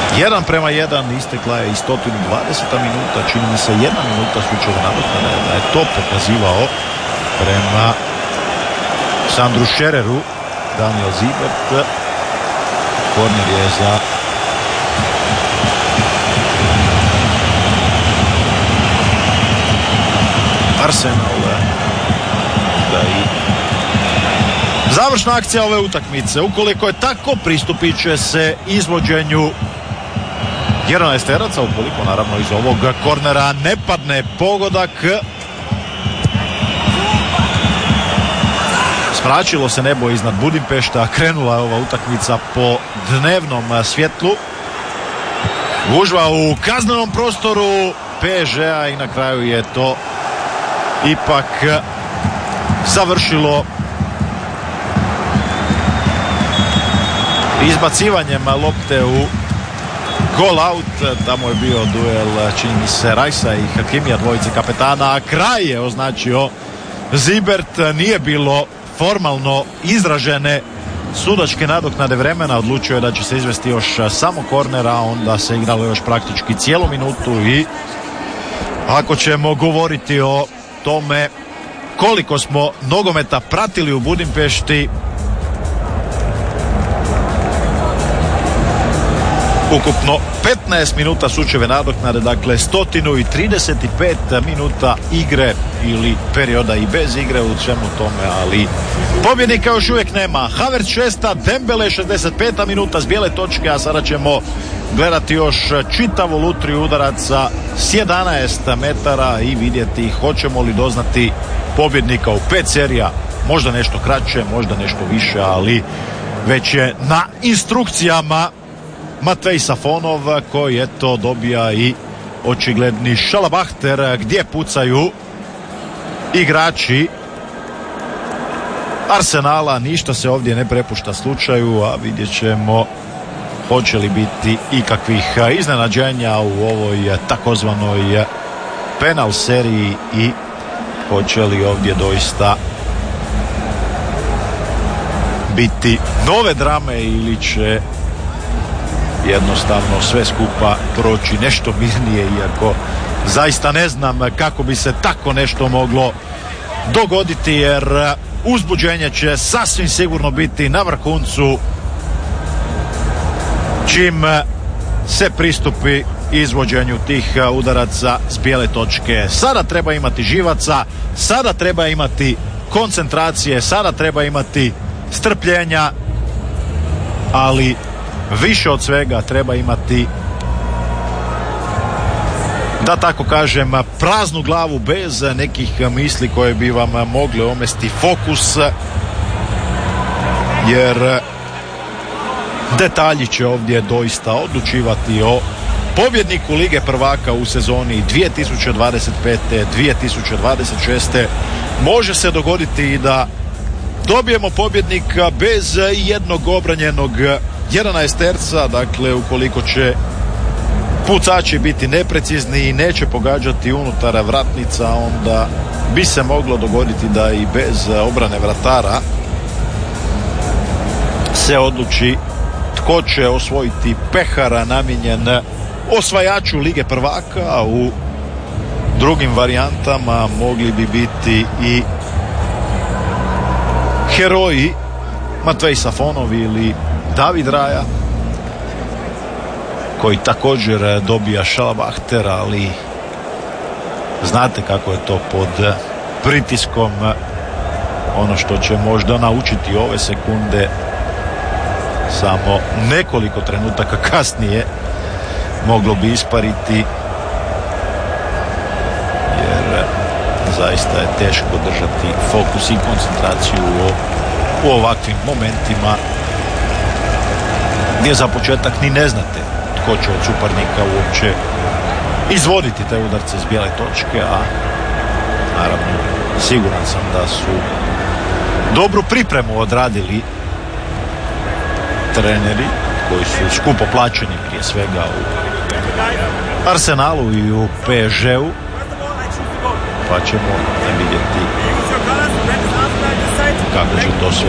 1:1, istekla je i 120. minuta, čini mi se 1 minuta slučajno nadoknade, da je to pokazivao prema Sandru Šereru. Daniel Zibert, korner je za Arsenal. Da i završna akcija ove utakmice, ukoliko je tako, pristupit će se izvođenju 11-teraca, ukoliko naravno iz ovog kornera ne padne pogodak. Smračilo se nebo iznad Budimpešta, krenula je ova utakmica po dnevnom svjetlu. Gužva u kaznenom prostoru PSG-a i na kraju je to ipak završilo izbacivanjem lopte u goal out. Tamo je bio duel, čini mi se, Rajsa i Hakimija, dvojice kapetana, a kraj je označio Zibert. Nije bilo formalno izražene sudačke nadoknade vremena, odlučio je da će se izvesti još samo kornera, onda se igralo još praktički cijelu minutu. I ako ćemo govoriti o tome koliko smo nogometa pratili u Budimpešti, ukupno 15 minuta sučeve nadoknade, dakle 135 minuta igre ili perioda i bez igre u svemu tome, ali pobjednika još uvijek nema. Havertz 6, Dembele 65 minuta s bijele točke, a sada ćemo gledati još čitavu lutriju udaraca s 11 metara i vidjeti hoćemo li doznati pobjednika u 5 serija, možda nešto kraće, možda nešto više, ali već je na instrukcijama Matvej Safonov, koji eto dobija i očigledni šalabahter gdje pucaju igrači Arsenala. Ništa se ovdje ne prepušta slučaju, a vidjet ćemo hoće li biti ikakvih iznenađenja u ovoj takozvanoj penal seriji i hoće li ovdje doista biti nove drame ili će jednostavno sve skupa proći nešto mirnije, iako zaista ne znam kako bi se tako nešto moglo dogoditi, jer uzbuđenje će sasvim sigurno biti na vrhuncu čim se pristupi izvođenju tih udaraca s bijele točke. Sada treba imati živaca, sada treba imati koncentracije, sada treba imati strpljenja, ali više od svega treba imati, da tako kažem, praznu glavu bez nekih misli koje bi vam mogle omesti fokus, jer detalji će ovdje doista odlučivati o pobjedniku Lige prvaka u sezoni 2025-2026. Može se dogoditi i da dobijemo pobjednika bez jednog obranjenog 11-terca, dakle ukoliko će pucači biti neprecizni i neće pogađati unutar vratnica, onda bi se moglo dogoditi da i bez obrane vratara se odluči tko će osvojiti pehar namijenjen osvajaču Lige prvaka. U drugim varijantama mogli bi biti i heroji Matvej Safonov ili David Raja, koji također dobija šalabahter, ali znate kako je to pod pritiskom. Ono što će možda naučiti ove sekunde, samo nekoliko trenutaka kasnije moglo bi ispariti, jer zaista je teško držati fokus i koncentraciju u ovakvim momentima gdje za početak ni ne znate tko će od suparnika uopće izvoditi te udarce s bijele točke, a naravno siguran sam da su dobru pripremu odradili treneri koji su skupo plaćeni prije svega u Arsenalu i u PSG-u, pa ćemo vidjeti kako će to sve